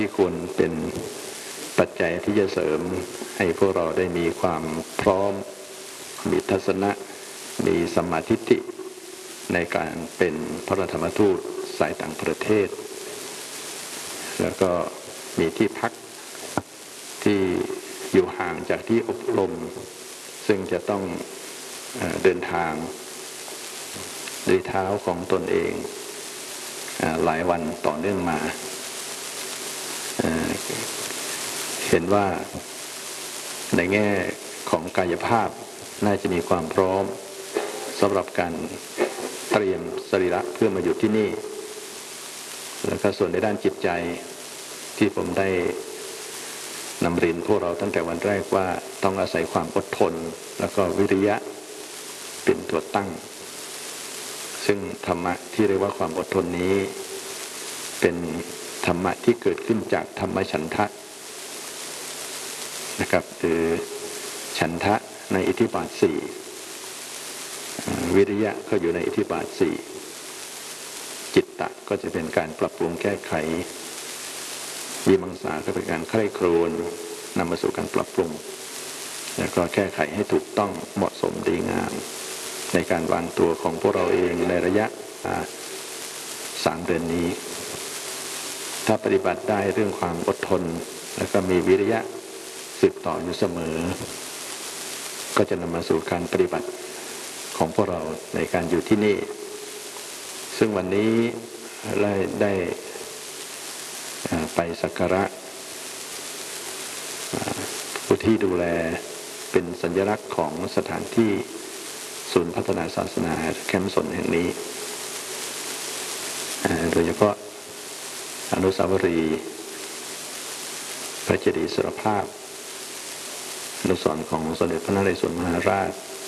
ที่ควรเป็นปัจจัยที่จะเสริมให้พวกเราได้มีความพร้อมมีทัศนะมีสัมมาทิฏฐิในการเป็นพระธรรมทูตสายต่างประเทศแล้วก็มีที่พักที่อยู่ห่างจากที่อบรมซึ่งจะต้องเดินทางด้วยเท้าของตนเองหลายวันต่อเนื่องมาเห็นว่าในแง่ของกายภาพน่าจะมีความพร้อมสำหรับการเตรียมสรีระเพื่อมาอยู่ที่นี่แล้วก็ส่วนในด้านจิตใจที่ผมได้นำเรียนพวกเราตั้งแต่วันแรกว่าต้องอาศัยความอดทนแล้วก็วิริยะเป็นตัวตั้งซึ่งธรรมะที่เรียกว่าความอดทนนี้เป็นธรรมะที่เกิดขึ้นจากธรรมฉันทะนะครับคือฉันทะในอิทธิบาทสี่วิริยะก็อยู่ในอิทธิบาทสี่จิตตะก็จะเป็นการปรับปรุงแก้ไขวิมังสาก็เป็นการใคร่ครวญนำมาสู่การปรับปรุงแล้วก็แก้ไขให้ถูกต้องเหมาะสมดีงามในการวางตัวของพวกเราเองในระยะ3 เดือนนี้ถ้าปฏิบัติได้เรื่องความอดทนแล้วก็มีวิริยะสืบต่ออยู่เสมอก็จะนำมาสู่การปฏิบัติของพวกเราในการอยู่ที่นี่ซึ่งวันนี้ได้ไปสักการะผู้ที่ดูแลเป็นสัญลักษณ์ของสถานที่ศูนย์พัฒนาศาสนาแคมป์สนแห่งนี้โดยเฉพาะอนุสาวรีย์พระเจดีย์อิสรภาพอนุสรณ์ของสมเด็จพระนเรศวรมหาราช